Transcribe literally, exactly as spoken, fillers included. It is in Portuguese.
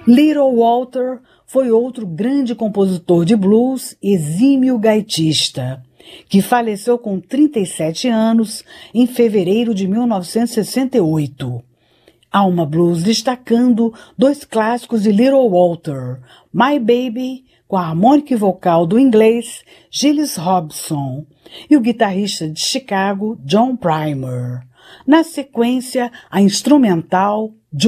Little Walter foi outro grande compositor de blues, exímio gaitista, que faleceu com trinta e sete anos em fevereiro de mil novecentos e sessenta e oito. Alma Blues destacando dois clássicos de Little Walter, My Baby, com a harmônica e vocal do inglês Gilles Robson, e o guitarrista de Chicago, John Primer. Na sequência, a instrumental